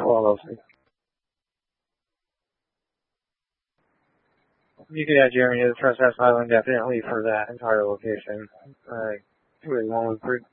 12. You could add Jeremy to the Trespass Island definitely for that entire location. 281 was